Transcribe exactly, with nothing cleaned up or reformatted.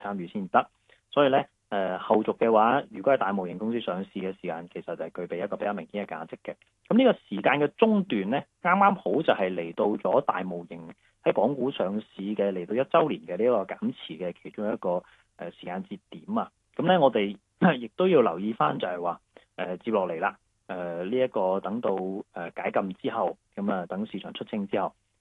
參與先得。所以咧誒、呃、後續嘅話，如果係大模型公司上市嘅時間，其實就係具備一個比較明顯嘅價值嘅。咁呢個時間嘅中段咧，啱啱好就係嚟到咗大模型喺港股上市嘅嚟到一週年嘅呢一個減持嘅其中一個誒、呃、時間節點啊。咁咧我哋亦都要留意翻就係話誒接落嚟啦。誒呢一個等到誒、呃、解禁之後，咁啊等市場出清之後，